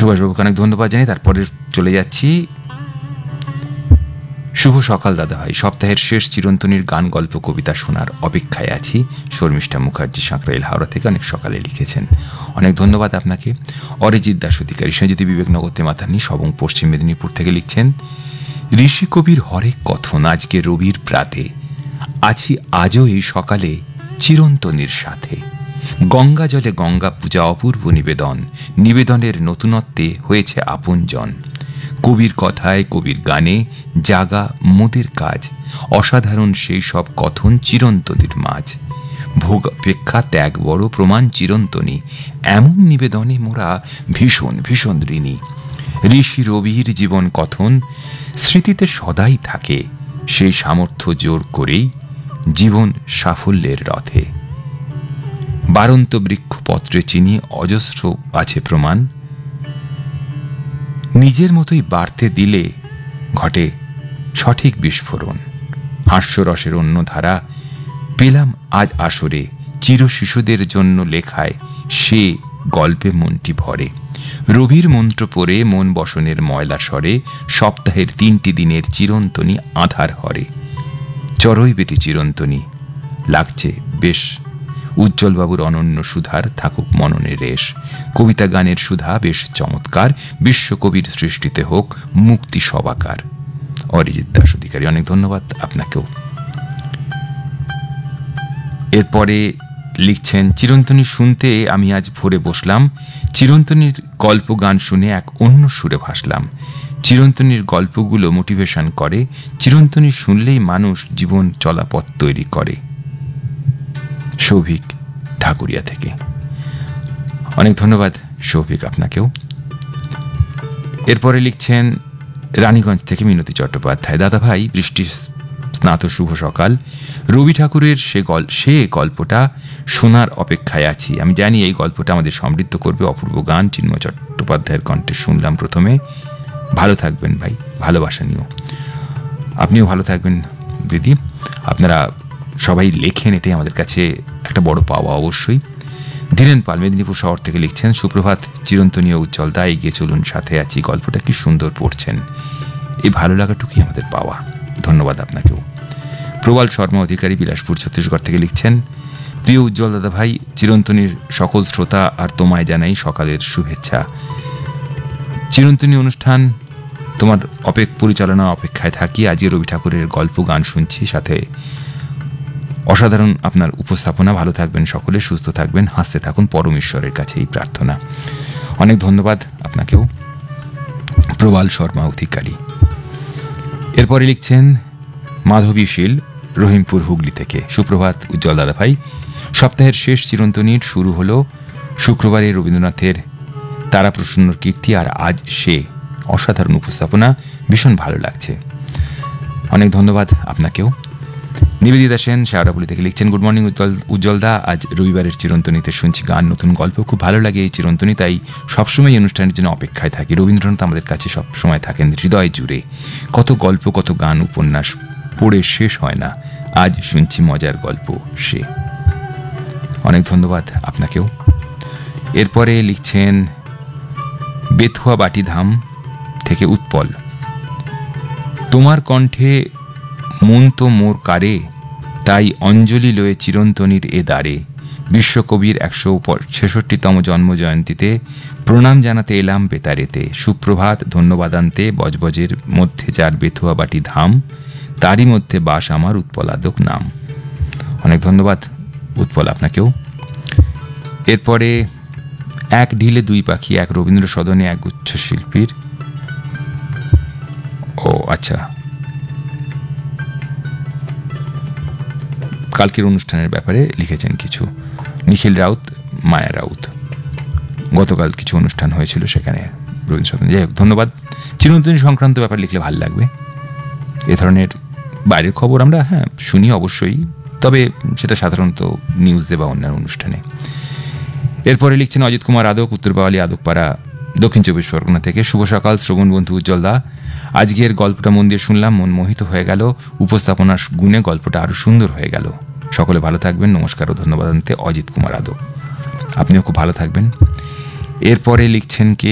সুভাষবাবুকে অনেক ধন্যবাদ জানাই। তারপরে চলে যাচ্ছি শুভ সকাল দাদা ভাই, সপ্তাহের শেষ চিরন্তনীর গান গল্প কবিতা শোনার অপেক্ষায় আছি। শর্মিষ্ঠা মুখার্জি, সাঁকরাইল, হাওড়া থেকে অনেক সকালে লিখেছেন, অনেক ধন্যবাদ আপনাকে। অরিজিৎ দাস অধিকারী, সেনজ্যোতি বিবেকনগর তেমাথানি সবং পশ্চিম মেদিনীপুর থেকে লিখছেন, ঋষি কবির হরেক কথন আজকে রবির প্রাতে, আছি আজও এই সকালে চিরন্তনীর সাথে। গঙ্গা জলে গঙ্গা পূজা অপূর্ব নিবেদন, নিবেদনের নতুনত্বে হয়েছে আপনজন। কবির কথায় কবির গানে জাগা মোদের কাজ, অসাধারণ সেই সব কথন চিরন্তনীর মাঝ। ভোগ অপেক্ষা ত্যাগ বড় প্রমাণ চিরন্তনী, এমন নিবেদনে মোরা ভীষণ ভীষণ ঋণী। ঋষি রবির জীবন কথন স্মৃতিতে সদাই থাকে, সেই সামর্থ্য জোর করেই জীবন সাফল্যের রথে। বারন্ত বৃক্ষপত্রে চিনি অজস্র আছে প্রমাণ, নিজের মতোই বাড়তে দিলে ঘটে সঠিক বিস্ফোরণ। হাস্যরসের অন্য ধারা পেলাম আজ আসরে, চির শিশুদের জন্য লেখায় সে গল্পে মনটি ভরে। রবির মন্ত্র পড়ে মন বসনের ময়লা স্বরে, সপ্তাহের 3টি দিনের চিরন্তনী আধার হরে। চড়ই বেতি চিরন্তনী লাগছে বেশ, উজ্জ্বলবাবুর অনন্য সুধার থাকুক মননে রেশ। কবিতা গানের সুধা বেশ চমৎকার, বিশ্বকবির সৃষ্টিতে হোক মুক্তি সবাকার। অরিজিৎ দাস অধিকারী, অনেক ধন্যবাদ আপনাকেও। এরপরে লিখছেন, চিরন্তনী শুনতে আমি আজ ভোরে বসলাম, চিরন্তনীর গল্প গান শুনে এক অন্য সুরে ভাসলাম। চিরন্তনীর গল্পগুলো মোটিভেশন করে, চিরন্তনী শুনলেই মানুষ জীবন চলাপথ তৈরি করে। সৌভিক, ঢাকুরিয়া থেকে, অনেক ধন্যবাদ সৌভিক আপনাকেও। এরপরে লিখছেন রানীগঞ্জ থেকে মিনতি চট্টোপাধ্যায়, দাদা ভাই বৃষ্টি স্নাত শুভ সকাল, রবি ঠাকুরের সে গল্পটা শোনার অপেক্ষায় আছি। আমি জানি এই গল্পটা আমাদের সমৃদ্ধ করবে। অপূর্ব গান চিন্ময় চট্টোপাধ্যায়ের কণ্ঠে শুনলাম প্রথমে। ভালো থাকবেন ভাই, ভালোবাসা নিও। আপনিও ভালো থাকবেন দিদি। আপনারা সবাই লেখেন, এটাই আমাদের কাছে একটা বড় পাওয়া অবশ্যই। ধীরেন পাল মেদিনীপুর শহর থেকে লিখছেন, সুপ্রভাত চিরন্তনী ও উজ্জ্বলদা, এগিয়ে চলুন সাথে আছি। গল্পটা কি সুন্দর পড়ছেন, এই ভালো লাগাটুকুই আমাদের পাওয়া। ধন্যবাদ আপনাকেও। প্রবাল শর্মা অধিকারী বিলাসপুর ছত্তিশগড় থেকে লিখছেন, প্রিয় উজ্জ্বল দাদা ভাই, চিরন্তনীর সকল শ্রোতা আর তোমায় জানাই সকালের শুভেচ্ছা। চিরন্তনী অনুষ্ঠান তোমার পরিচালনার অপেক্ষায় থাকি। আজকে রবি ঠাকুরের গল্প গান শুনছি, সাথে অসাধারণ আপনার উপস্থাপনা। ভালো থাকবেন সকলে, সুস্থ থাকবেন, হাসতে থাকুন, পরমেশ্বরের কাছে এই প্রার্থনা। অনেক ধন্যবাদ আপনাকেও। প্রবাল শর্মা অধিকারী। এরপরে লিখছেন মাধবী শীল, রহিমপুর হুগলি থেকে, সুপ্রভাত উজ্জ্বল দাদা ভাই, সপ্তাহের শেষ চিরন্তনীর শুরু হলো শুক্রবারে রবীন্দ্রনাথের তারাপ্রসন্নর কীর্তি, আর আজ সে অসাধারণ উপস্থাপনা, ভীষণ ভালো লাগছে। অনেক ধন্যবাদ আপনাকেও। নিবেদিতা সেন শেওড়াফুলি থেকে লিখছেন, গুড মর্নিং উজ্জ্বলদা, আজ রবিবারের চিরন্তনীতে শুনছি গান, নতুন গল্প, খুব ভালো লাগে এই চিরন্তনী, তাই সবসময় অনুষ্ঠানের জন্য অপেক্ষায় থাকি। রবীন্দ্রনাথ আমাদের কাছে সবসময় থাকেন হৃদয় জুড়ে, কত গল্প কত গান উপন্যাস পড়ে শেষ হয় না। আজ শুনছি মজার গল্প সে। অনেক ধন্যবাদ আপনাকেও। এরপরে লিখছেন বেথুয়া বাটিধাম থেকে উৎপল, তোমার কণ্ঠে মন তো মোর কারে, তাই অঞ্জলি লয়ে চিরন্তনীর এ দ্বারে। বিশ্বকবির 166তম জন্মজয়ন্তীতে প্রণাম জানাতে এলাম বেতারেতে। সুপ্রভাত ধন্যবাদান্তে বজবজের মধ্যে যার বেথুয়া বাটি ধাম, তারই মধ্যে বাস আমার উৎপলাদক নাম। অনেক ধন্যবাদ উৎপল আপনাকেও। এরপরে এক ঢিলে দুই পাখি, এক রবীন্দ্র সদনে এক গুচ্ছ শিল্পীর, ও আচ্ছা, কালকের অনুষ্ঠানের ব্যাপারে লিখেছেন কিছু। নিখিল রাউত, মায়া রাউত, গতকাল কিছু অনুষ্ঠান হয়েছিল সেখানে রবীন্দ্র সদন। যাই হোক, ধন্যবাদ। চিরন্তনী সংক্রান্ত ব্যাপার লিখলে ভালো লাগবে। এ ধরনের বাইরের খবর আমরা শুনি অবশ্যই, তবে সেটা সাধারণত নিউজে বা অন্যান্য অনুষ্ঠানে। এরপরে লিখছেন অজিত কুমার আদক, উত্তর বাওয়ালি আদকপাড়া, দক্ষিণ চব্বিশ পরগনা থেকে, শুভ সকাল শ্রবণ বন্ধু উজ্জ্বলদা, আজকের গল্পটা মন দিয়ে শুনলাম, মন মোহিত হয়ে গেল, উপস্থাপনার গুণে গল্পটা আরো সুন্দর হয়ে গেল। সকলে ভালো থাকবেন, নমস্কার ও ধন্যবাদ। অজিত কুমার আদক, আপনিও খুব ভালো থাকবেন। এরপরে লিখছেন কে,